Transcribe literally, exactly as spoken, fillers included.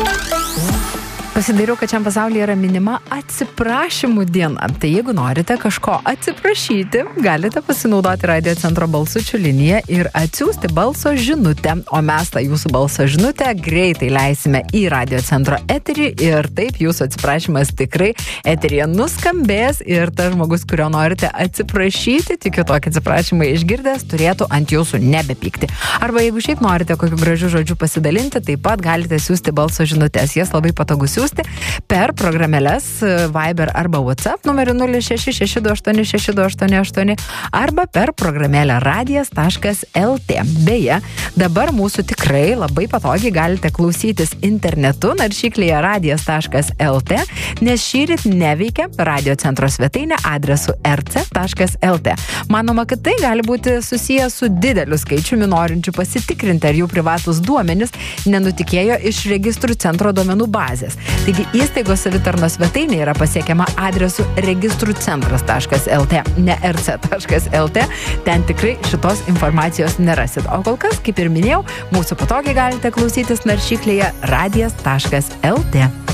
Pasidariau, kad šiam pasaulyje yra minima atsiprašymų diena. Tai jeigu norite kažko atsiprašyti, galite pasinaudoti Radio Centro balsučių liniją ir atsiųsti balso žinutę. O mes tą jūsų balso žinutę greitai leisime į Radio Centro eterį ir taip jūsų atsiprašymas tikrai eteryje nuskambės ir tas žmogus, kurio norite atsiprašyti, tikiu tokį atsiprašymą išgirdęs, turėtų ant jūsų nebepykti. Arba jeigu šiaip norite kokiu gražiu žodžiu pasidalinti, taip pat galite siųsti balso žinutės. Jas labai patogu siųsti per programėles Viber arba WhatsApp numeriu nulis šeši šeši du aštuoni šeši du aštuoni aštuoni arba per programėlę radijas taškas el tė. Beje, dabar mūsų tikrai labai patogiai galite klausytis internetu naršyklėje radijas taškas el tė, nes šįryt neveikia Radio Centro svetainė adresu er ce taškas el tė. Manoma, kad tai gali būti susijęs su dideliu skaičiumi norinčių pasitikrinti, ar jų privatus duomenys nenutikėjo iš registrų centro duomenų bazės. Taigi įstaigos savitarnos svetainė yra pasiekiama adresu registrų centras taškas el tė, ne er ce taškas el tė. Ten tikrai šitos informacijos nerasit. O kol kas, kaip ir minėjau, mūsų patogiai galite klausytis naršyklėje radijas taškas el tė.